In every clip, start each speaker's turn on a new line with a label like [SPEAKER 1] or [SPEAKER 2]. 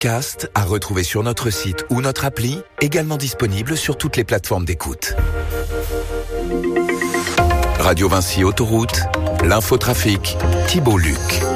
[SPEAKER 1] podcast à retrouver sur notre site ou notre appli, également disponible sur toutes les plateformes d'écoute. Radio Vinci Autoroute, l'infotrafic, Thibault Luc.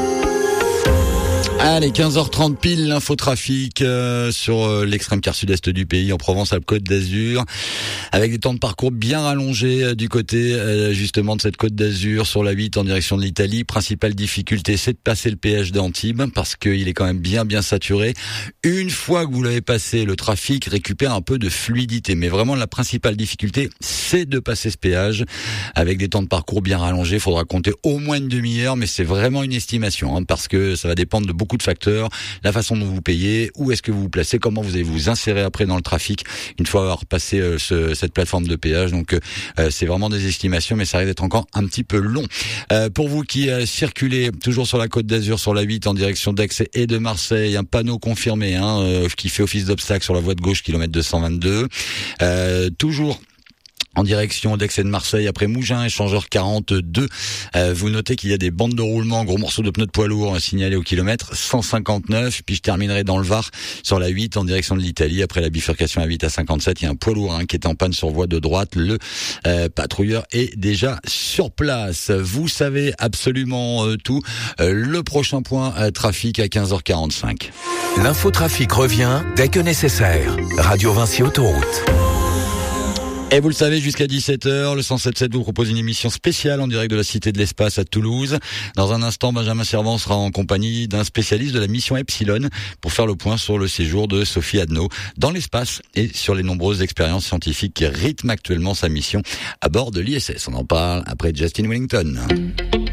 [SPEAKER 2] Allez, 15h30 pile, l'infotrafic sur l'extrême quart sud-est du pays, en Provence-Alpes-Côte d'Azur, avec des temps de parcours bien rallongés du côté justement de cette Côte d'Azur sur la 8 en direction de l'Italie. Principale difficulté, c'est de passer le péage d'Antibes parce qu'il est quand même bien saturé. Une fois que vous l'avez passé, le trafic récupère un peu de fluidité, mais vraiment la principale difficulté, c'est de passer ce péage avec des temps de parcours bien rallongés. Il faudra compter au moins une demi-heure, mais c'est vraiment une estimation parce que ça va dépendre de beaucoup de facteurs, la façon dont vous payez, où est-ce que vous vous placez, comment vous allez vous insérer après dans le trafic une fois avoir passé cette plateforme de péage. Donc c'est vraiment des estimations, mais ça risque d'être encore un petit peu long. Pour vous qui circulez toujours sur la Côte d'Azur sur la 8 en direction d'Aix et de Marseille, un panneau confirmé qui fait office d'obstacle sur la voie de gauche, kilomètre 222. Toujours en direction d'Aix et de Marseille, après Mougins, échangeur 42. Vous notez qu'il y a des bandes de roulement, gros morceaux de pneus de poids lourd signalés au kilomètre 159. Puis je terminerai dans le Var, sur la 8, en direction de l'Italie. Après la bifurcation à 8 à 57, il y a un poids lourd qui est en panne sur voie de droite. Le patrouilleur est déjà sur place. Vous savez absolument tout. Le prochain point, trafic à 15h45.
[SPEAKER 1] L'infotrafic revient dès que nécessaire. Radio Vinci Autoroute.
[SPEAKER 2] Et vous le savez, jusqu'à 17h, le 107.7 vous propose une émission spéciale en direct de la Cité de l'Espace à Toulouse. Dans un instant, Benjamin Servan sera en compagnie d'un spécialiste de la mission Epsilon pour faire le point sur le séjour de Sophie Adno dans l'espace et sur les nombreuses expériences scientifiques qui rythment actuellement sa mission à bord de l'ISS. On en parle après Justin Wellington.